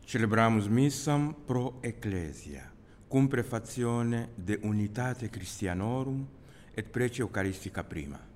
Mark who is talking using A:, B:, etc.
A: Celebramus missam pro ecclesia, cum prefazione de unitate Christianorum et prece Eucharistica prima.